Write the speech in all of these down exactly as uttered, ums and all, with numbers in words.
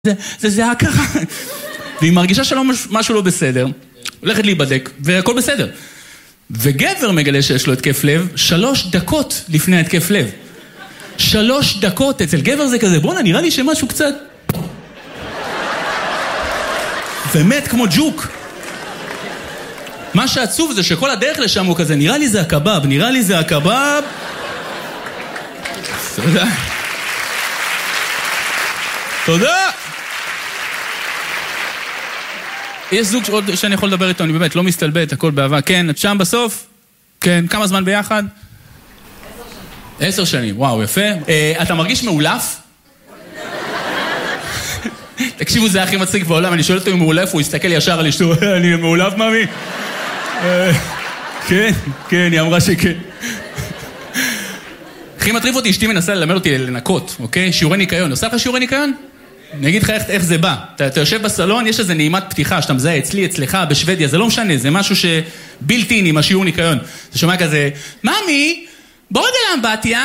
זה, זה, זה הכרה. והיא מרגישה שלא משהו לא בסדר, הולכת להיבדק, והכל בסדר. וגבר מגלה שיש לו התקף לב, שלוש דקות לפני התקף לב. שלוש דקות, אצל גבר זה כזה, בוא'נה, נראה לי שמשהו קצת... ומת כמו ג'וק. מה שעצוב זה שכל הדרך לשם הוא כזה, נראה לי זה הקבב, נראה לי זה הקבב. תודה. תודה. יש זוג עוד שאני יכול לדבר איתו, אני באמת לא מסתלבט, הכל באהבה. כן, את שם בסוף? כן, כמה זמן ביחד? עשר שנים. עשר שנים, וואו, יפה. אתה מרגיש מאולף? תקשיבו, זה הכי מצחיק בעולם, אני שואל אותו אם מאולף, הוא יסתכל ישר על אשתו, אני מאולף, מאמי? כן, כן, היא אמרה שכן. הכי מטריף אותי, אשתי מנסה ללמד אותי לנקות, אוקיי? שיעורי ניקיון. עושה לך שיעורי ניקיון? אני אגיד לך איך, איך זה בא. אתה, אתה יושב בסלון, יש איזה נעימת פתיחה, שאתה מזהה אצלי, אצלך, בשוודיה, זה לא משנה, זה משהו שבלתי עם השיעור ניקיון. אתה שומע כזה, ממי, בוא רגע לאמבטיה.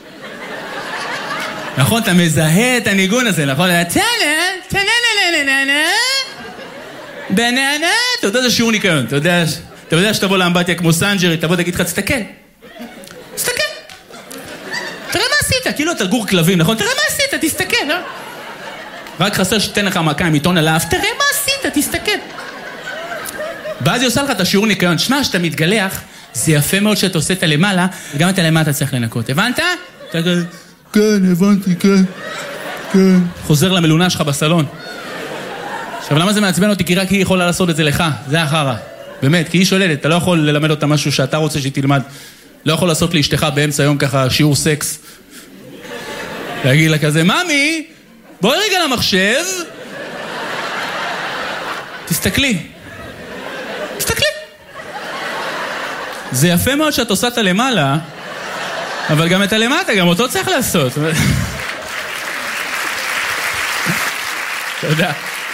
נכון, אתה מזהה את הניגון הזה, נכון? תנה, תנה, ננה, ננה, ננה. בננה, אתה יודע זה שיעור ניקיון, אתה יודע, אתה יודע שתבוא לאמבטיה כמו סנג'רי, תבוא תגיד לך, תסתכל. תסתכל. תראה מה עשית, כאילו אתה גור כלבים, נכון? תראה מה עשית, תסתכל, אה? רק חסר שתן לך מכה עם עיתון עליו, תראה מה עשית, תסתכל. ואז היא עושה לך את השיעור ניקיון. שמע, שאתה מתגלח, זה יפה מאוד שאתה עושה את הלמעלה, וגם את הלמטה צריך לנקות. הבנת? אתה כזה, כן, הבנתי, כן, כן. חוזר למלונה שלך בסלון. עכשיו, למה זה מעצבן אותי? כי רק היא יכולה לעשות את זה לך. זה החרה. באמת, כי היא שוללת. אתה לא יכול ללמד אותה משהו שאתה רוצה שהיא תלמד. לא יכול לעשות לאשתך באמצע היום ככה שיעור סקס. להגיד לה כזה, ממי, בואי רגע למחשב. תסתכלי. תסתכלי. זה יפה מאוד שאת עושה את הלמעלה, אבל גם את הלמטה, גם אותו צריך לעשות. תודה.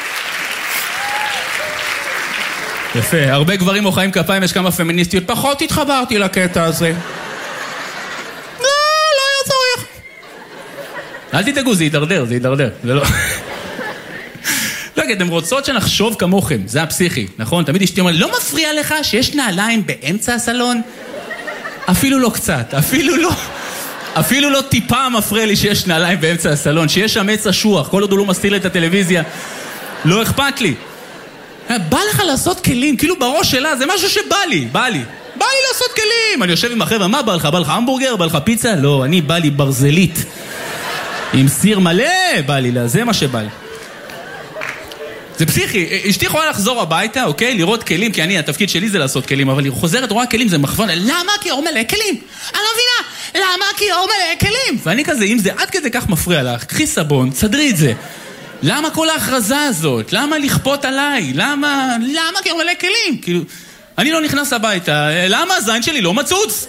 יפה, הרבה גברים מוחאים כפיים, יש כמה פמיניסטיות, פחות התחברתי לקטע הזה. לא, לא היה צריך. אל תתאגו, זה יתדרדר, זה יתדרדר, זה לא... לא, כי אתם רוצות שנחשוב כמוכם, זה הפסיכי, נכון? תמיד אשתי אומרת, לא מפריע לך שיש נעליים באמצע הסלון? אפילו לא קצת, אפילו לא... אפילו לא טיפה מפריע לי שיש נעליים באמצע הסלון, שיש שם עץ אשוח, כל עוד הוא לא מסתיר את הטלוויזיה, לא אכפת לי. בא לך לעשות כלים, כאילו בראש שלה, זה משהו שבא לי, בא לי. בא לי לעשות כלים. אני יושב עם החבר'ה, מה בא לך? בא לך המבורגר? בא לך פיצה? לא, אני בא לי ברזלית. עם סיר מלא, בא לי לה, זה מה שבא לי. זה פסיכי, אשתי יכולה לחזור הביתה, אוקיי? לראות כלים, כי אני, התפקיד שלי זה לעשות כלים, אבל היא חוזרת, רואה כלים, זה מכוון, למה? כי אור מלא כלים. אני לא מבינה, למה? כי אור מלא כלים. ואני כזה, אם זה עד כדי כך מפריע לך, קחי סבון, תסדרי את זה. למה כל ההכרזה הזאת? למה לכפות עליי? למה? למה? כי אור מלא כלים. כאילו, אני לא נכנס הביתה, למה הזין שלי לא מצוץ?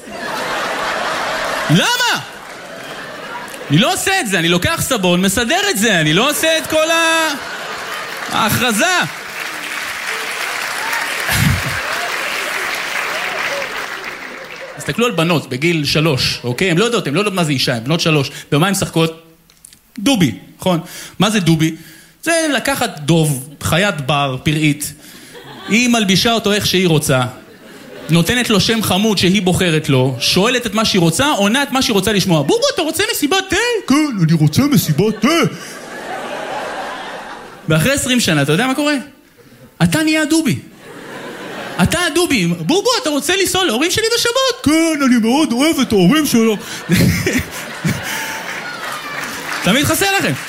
למה? אני לא עושה את זה, אני לוקח סבון, מסדר את זה, אני לא עושה את כל ה... ההכרזה. תסתכלו על בנות בגיל שלוש, אוקיי? הם לא יודעות, הם לא יודעות מה זה אישה, הם בנות שלוש. במה הם משחקות? דובי, נכון? מה זה דובי? זה לקחת דוב, חיית בר, פראית. היא מלבישה אותו איך שהיא רוצה, נותנת לו שם חמוד שהיא בוחרת לו, שואלת את מה שהיא רוצה, עונה את מה שהיא רוצה לשמוע. בובו, אתה רוצה מסיבת תה? כן, אני רוצה מסיבת תה. ואחרי עשרים שנה, אתה יודע מה קורה? אתה נהיה דובי. אתה הדובי. בובו, אתה רוצה לנסוע להורים שלי בשבת? כן, אני מאוד אוהב את ההורים שלו. תמיד חסר לכם.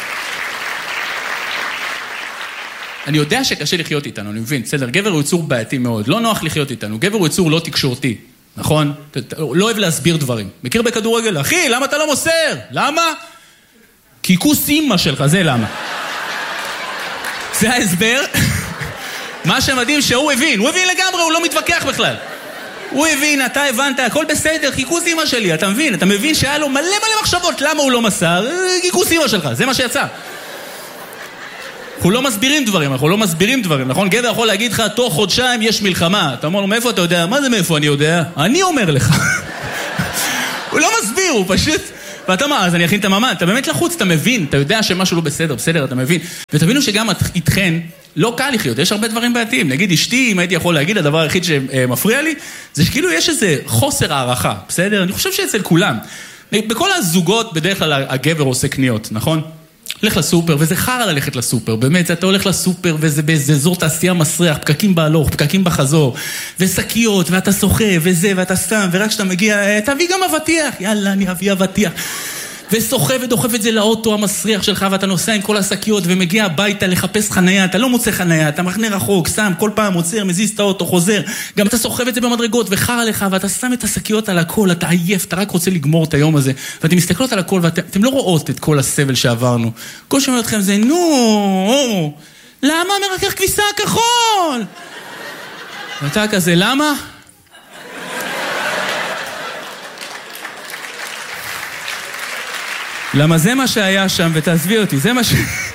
אני יודע שקשה לחיות איתנו, אני מבין. בסדר, גבר הוא יצור בעייתי מאוד. לא נוח לחיות איתנו. גבר הוא יצור לא תקשורתי. נכון? לא אוהב להסביר דברים. מכיר בכדורגל? אחי, למה אתה לא מוסר? למה? כי כוס אימא שלך, זה למה. זה ההסבר. מה שמדהים שהוא הבין, הוא הבין לגמרי, הוא לא מתווכח בכלל. הוא הבין, אתה הבנת, הכל בסדר, חיכוס אמא שלי, אתה מבין? אתה מבין שהיה לו מלא מלא מחשבות, למה הוא לא מסר? חיכוס אמא שלך, זה מה שיצא. אנחנו לא מסבירים דברים, אנחנו לא מסבירים דברים, נכון? גבר יכול להגיד לך, תוך חודשיים יש מלחמה. אתה אומר לו, מאיפה אתה יודע? מה זה מאיפה אני יודע? אני אומר לך. הוא לא מסביר, הוא פשוט... ואתה מה, אז אני אכין את הממ"ד, אתה באמת לחוץ, אתה מבין, אתה יודע שמשהו לא בסדר, בסדר, אתה מבין. ותבינו שגם איתכן לא קל לחיות, יש הרבה דברים בעייתיים. נגיד אשתי, אם הייתי יכול להגיד, הדבר היחיד שמפריע לי, זה שכאילו יש איזה חוסר הערכה, בסדר? אני חושב שאצל כולם. בכל הזוגות, בדרך כלל הגבר עושה קניות, נכון? הולך לסופר, וזה חרא ללכת לסופר, באמת, אתה הולך לסופר, וזה באיזה אזור תעשייה מסריח, פקקים בהלוך, פקקים בחזור, וסקיות, ואתה שוחה, וזה, ואתה שם, ורק כשאתה מגיע, תביא גם אבטיח, יאללה, אני אביא אבטיח. ושוחה ודוחף את זה לאוטו המסריח שלך, ואתה נוסע עם כל השקיות, ומגיע הביתה לחפש חנייה, אתה לא מוצא חנייה, אתה מחנה רחוק, שם, כל פעם עוצר, מזיז את האוטו, חוזר, גם אתה סוחב את זה במדרגות, וחרא לך, ואתה שם את השקיות על הכל, אתה עייף, אתה רק רוצה לגמור את היום הזה, ואתם מסתכלות על הכל, ואתם לא רואות את כל הסבל שעברנו. כל שומע אתכם זה, נו, למה מרכך כביסה הכחול? ואתה כזה, למה? למה זה מה שהיה שם, ותעזבי אותי, זה מה ש...